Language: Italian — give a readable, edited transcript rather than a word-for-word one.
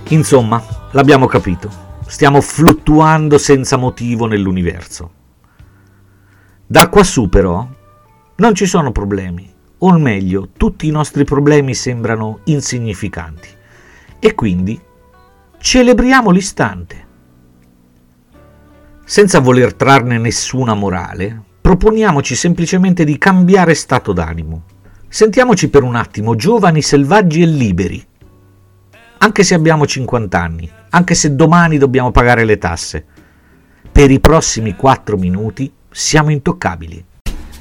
Insomma, l'abbiamo capito. Stiamo fluttuando senza motivo nell'universo. Da quassù però non ci sono problemi, o meglio, tutti i nostri problemi sembrano insignificanti. E quindi celebriamo l'istante. Senza voler trarne nessuna morale, proponiamoci semplicemente di cambiare stato d'animo. Sentiamoci per un attimo giovani, selvaggi e liberi. Anche se abbiamo 50 anni, anche se domani dobbiamo pagare le tasse, per i prossimi 4 minuti siamo intoccabili.